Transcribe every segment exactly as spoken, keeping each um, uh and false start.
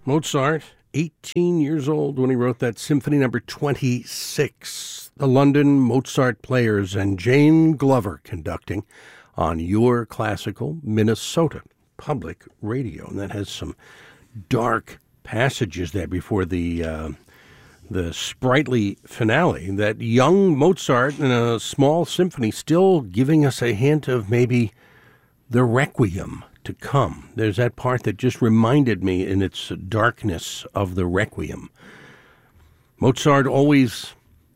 Mozart, eighteen years old when he wrote that Symphony Number twenty-six. The London Mozart Players and Jane Glover conducting on Your Classical Minnesota Public Radio. And that has some dark passages there before the uh, the sprightly finale. That young Mozart in a small symphony still giving us a hint of maybe the Requiem to come. There's that part that just reminded me in its darkness of the Requiem. Mozart always,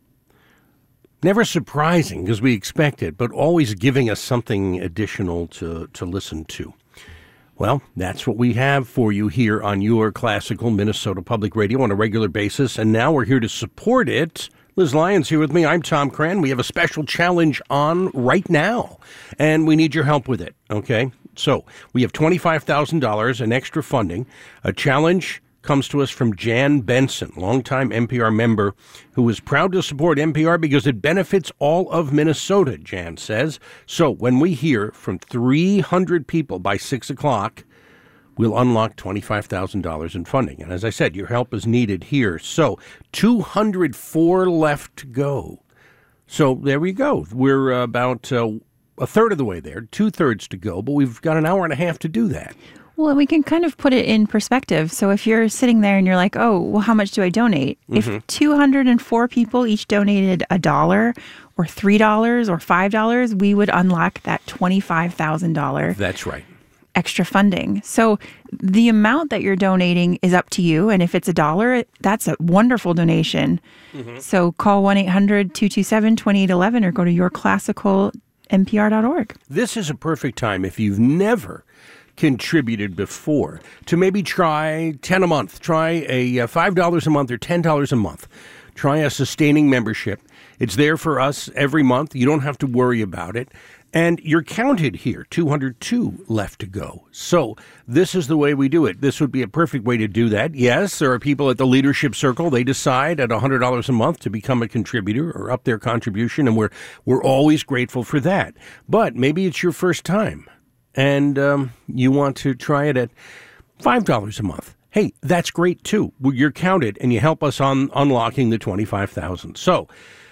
never surprising because we expect it, but always giving us something additional to, to listen to. Well, that's what we have for you here on Your Classical Minnesota Public Radio on a regular basis, and now we're here to support it. Liz Lyons here with me. I'm Tom Cran. We have a special challenge on right now, and we need your help with it, okay? So we have twenty-five thousand dollars in extra funding. A challenge comes to us from Jan Benson, longtime N P R member, who is proud to support N P R because it benefits all of Minnesota, Jan says. So when we hear from three hundred people by six o'clock, we'll unlock twenty-five thousand dollars in funding. And as I said, your help is needed here. So two hundred four left to go. So there we go. We're about uh, a third of the way there, two-thirds to go, but we've got an hour and a half to do that. Well, we can kind of put it in perspective. So if you're sitting there and you're like, oh, well, how much do I donate? Mm-hmm. If two hundred four people each donated a dollar or three dollars or five dollars, we would unlock that twenty-five thousand dollars. That's right. Extra funding. So the amount that you're donating is up to you. And if it's a dollar, that's a wonderful donation. Mm-hmm. So call one eight hundred two two seven two eight one one or go to your classical N P R dot org. This is a perfect time if you've never contributed before to maybe try ten a month, try a five dollars a month or ten dollars a month. Try a sustaining membership. It's there for us every month. You don't have to worry about it. And you're counted here, two hundred two left to go. So this is the way we do it. This would be a perfect way to do that. Yes, there are people at the Leadership Circle. They decide at one hundred dollars a month to become a contributor or up their contribution, and we're we're always grateful for that. But maybe it's your first time, and um, you want to try it at five dollars a month. Hey, that's great, too. You're counted, and you help us on unlocking the twenty-five thousand dollars. So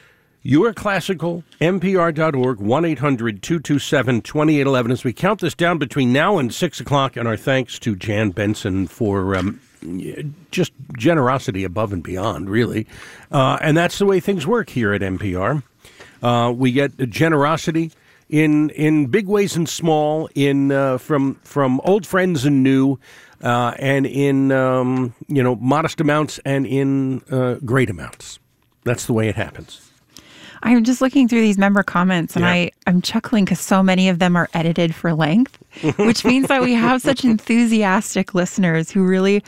Your Classical N P R dot org, one eight hundred two two seven two eight one one. As we count this down between now and six o'clock, and our thanks to Jan Benson for um, just generosity above and beyond, really. Uh, and that's the way things work here at N P R. Uh, we get generosity in in big ways and small, in uh, from from old friends and new, uh, and in um, you know modest amounts and in uh, great amounts. That's the way it happens. I'm just looking through these member comments, and yeah. I, I'm chuckling because so many of them are edited for length, which means that we have such enthusiastic listeners who really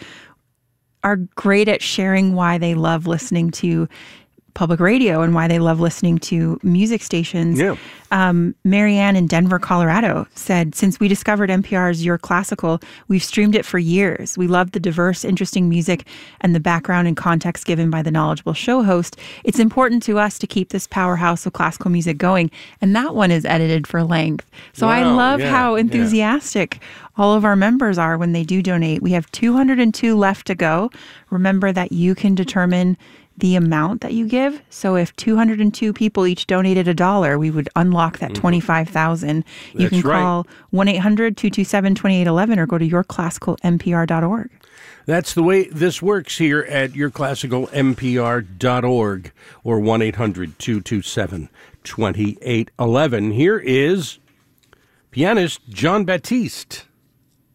are great at sharing why they love listening to public radio and why they love listening to music stations. Yeah. Um, Marianne in Denver, Colorado said, since we discovered N P R's Your Classical, we've streamed it for years. We love the diverse, interesting music and the background and context given by the knowledgeable show host. It's important to us to keep this powerhouse of classical music going. And that one is edited for length. So wow, I love yeah, how enthusiastic yeah. all of our members are when they do donate. We have two hundred two left to go. Remember that you can determine the amount that you give. So if two hundred two people each donated a dollar, we would unlock that twenty-five thousand dollars. You That's can call right. one eight hundred two two seven two eight one one or go to your classical N P R dot org. That's the way this works here at your classical N P R dot org or one eight hundred two two seven two eight one one. Here is pianist Jon Batiste.